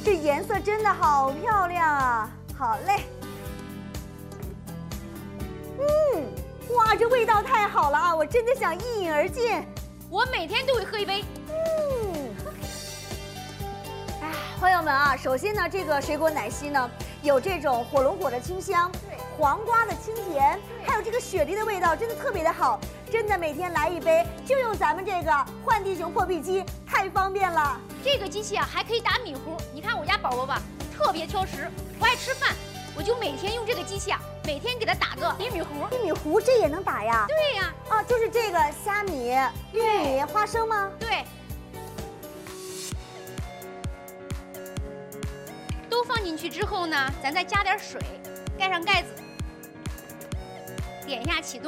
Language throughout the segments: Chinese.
这颜色真的好漂亮啊！好嘞。哇，这味道太好了啊！我真的想一饮而尽。 我每天都会喝一杯。 哎，朋友们啊，首先呢，这个水果奶昔呢，有这种火龙果的清香，对，黄瓜的清甜，还有这个雪梨的味道，真的特别的好。真的每天来一杯，就用咱们这个浣地熊破壁机，太方便了。 这个机器啊，还可以打米糊。你看我家宝宝吧，特别挑食，不爱吃饭，我就每天用这个机器啊，每天给他打个玉米糊。 玉米糊这也能打呀？ 对呀。 啊，就是这个虾米、玉米、花生吗？ 对。都放进去之后呢，咱再加点水，盖上盖子，点一下启动。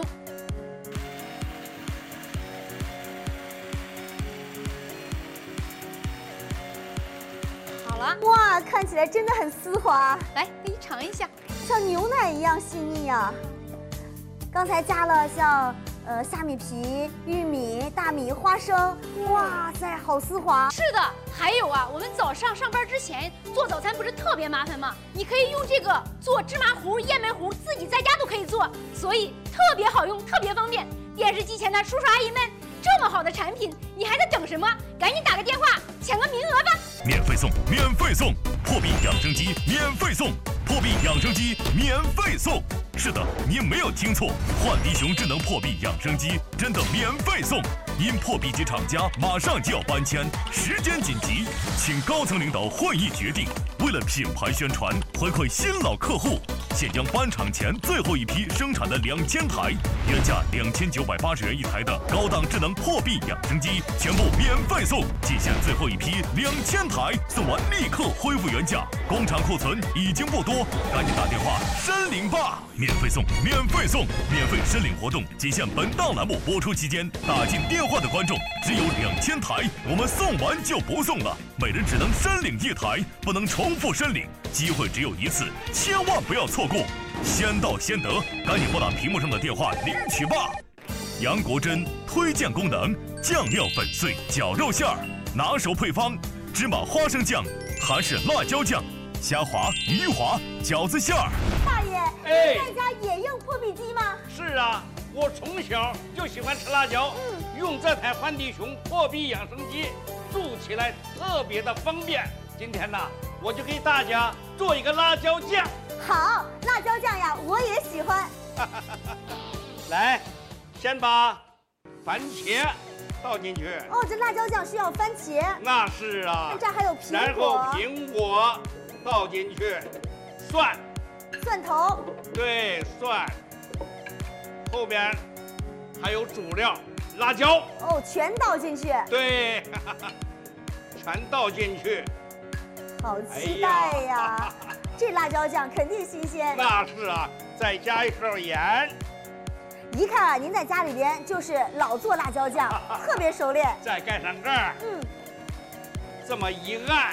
好了。 哇，看起来真的很丝滑。 来，给你尝一下， 像牛奶一样细腻啊。刚才加了像虾米皮、玉米、大米、花生，哇塞，好丝滑。 是的，还有啊，我们早上上班之前做早餐不是特别麻烦吗？你可以用这个做芝麻糊、燕麦糊，自己在家都可以做，所以特别好用，特别方便。电视机前的叔叔阿姨们，这么好的产品，你还在等什么？赶紧打个电话抢个名额吧！ 免费送，免费送，破壁养生机免费送，破壁养生机免费送。是的，您没有听错，浣迪熊智能破壁养生机真的免费送。因破壁机厂家马上就要搬迁，时间紧急，请高层领导会议决定，为了品牌宣传，回馈新老客户，现将搬厂前最后一批生产的2000台，原价2980元一台的高档智能破壁养生机全部免费送，仅限最后一批2000台，送完立刻恢复原价，工厂库存已经不多，赶紧打电话申领吧！免费送，免费送，免费申领活动仅限本档栏目播出期间，打进电话的观众只有2000台，我们送完就不送了，每人只能申领1台，不能重复申领，机会只有一次，千万不要错过，先到先得，赶紧拨打屏幕上的电话领取吧。杨国珍推荐功能：酱料粉碎绞肉馅儿，拿手配方：芝麻花生酱、韩式辣椒酱、虾滑、鱼滑、饺子馅儿。 大爷，你在家也用破壁机吗？ 是啊，我从小就喜欢吃辣椒，用这台浣迪熊破壁养生机，做起来特别的方便。今天呢，我就给大家做一个辣椒酱。 好，辣椒酱呀，我也喜欢。 来，先把番茄倒进去。 哦，这辣椒酱需要番茄。 那是啊。 这还有苹果。 然后苹果倒进去， 蒜头。 对，蒜。后边还有主料辣椒。 哦，全倒进去。 对，全倒进去。 好期待呀！这辣椒酱肯定新鲜。 那是啊，再加一勺盐。 一看啊，您在家里边就是老做辣椒酱，特别熟练。 再盖上盖儿。这么一按。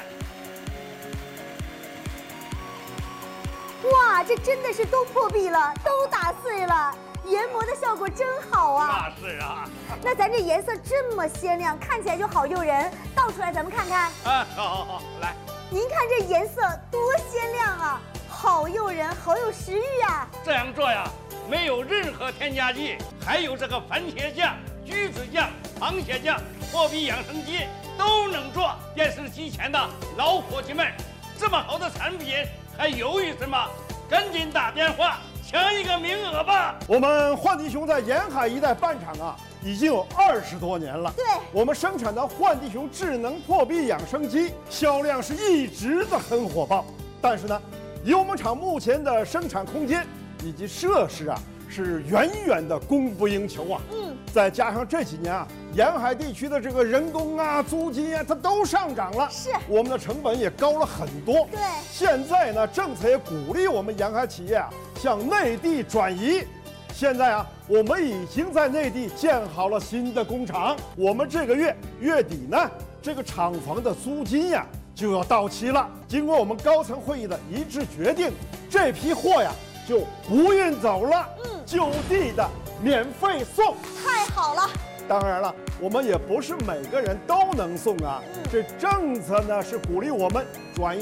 哇，这真的是都破壁了，都打碎了，研磨的效果真好啊！ 那是啊。 那咱这颜色这么鲜亮，看起来就好诱人，倒出来咱们看看。 啊，好，来。 您看这颜色多鲜亮啊，好诱人，好有食欲啊！ 这样做呀，没有任何添加剂，还有这个番茄酱、橘子酱、螃蟹酱、破壁养生机都能做。电视机前的老伙计们，这么好的产品还犹豫什么？赶紧打电话抢一个名额吧！ 我们浣迪熊在沿海一带办厂啊，已经有20多年了。 对， 我们生产的浣迪熊智能破壁养生机销量是一直的很火爆。但是呢，以我们厂目前的生产空间以及设施啊，是远远的供不应求啊。再加上这几年啊，沿海地区的这个人工啊、租金啊，它都上涨了， 是我们的成本也高了很多。 对， 现在呢，政策也鼓励我们沿海企业啊向内地转移。现在啊，我们已经在内地建好了新的工厂。我们这个月底呢，这个厂房的租金呀就要到期了。经过我们高层会议的一致决定，这批货呀就不运走了，就地的免费送。 太好了！ 当然了，我们也不是每个人都能送啊。这政策呢是鼓励我们转移。